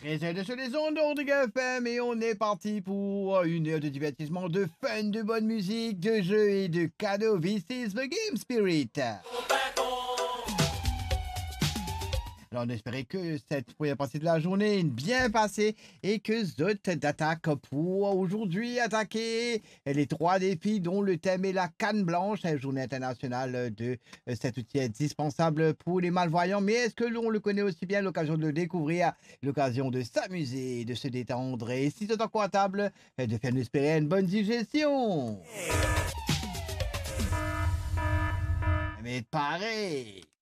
13h sur les ondes d'Ordiga FM et on est parti pour une heure de divertissement, de fun, de bonne musique, de jeux et de cadeaux. This is the Game Spirit. Alors on espérait que cette première partie de la journée est bien passée et que Zot d'attaque pour aujourd'hui attaquer les trois défis dont le thème est la canne blanche, la journée internationale de cet outil indispensable pour les malvoyants. Mais est-ce que l'on le connaît aussi bien? L'occasion de le découvrir, l'occasion de s'amuser, de se détendre et si c'est encore à table, de faire nous espérer une bonne digestion. Mais pareil.